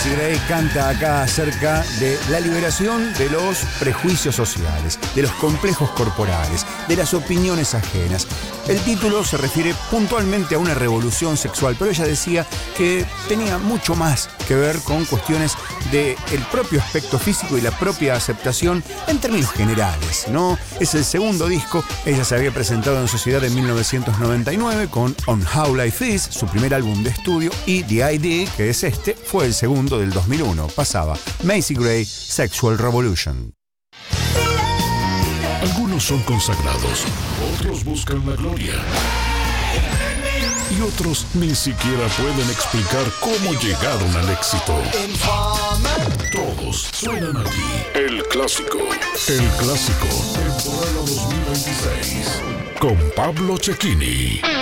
Macy Gray canta acá acerca de la liberación de los prejuicios sociales, de los complejos corporales, de las opiniones ajenas. El título se refiere puntualmente a una revolución sexual, pero ella decía que tenía mucho más que ver con cuestiones del propio aspecto físico y la propia aceptación en términos generales, ¿no? Es el segundo disco. Ella se había presentado en sociedad en 1999 con On How Life Is, su primer álbum de estudio, y The ID, que es este, fue el segundo del 2001. Pasaba Macy Gray, Sexual Revolution. Algunos son consagrados, otros buscan la gloria. Y otros ni siquiera pueden explicar cómo llegaron al éxito. Todos suenan aquí. El Clásico. El Clásico. Temporada 2026. Con Pablo Cecchini.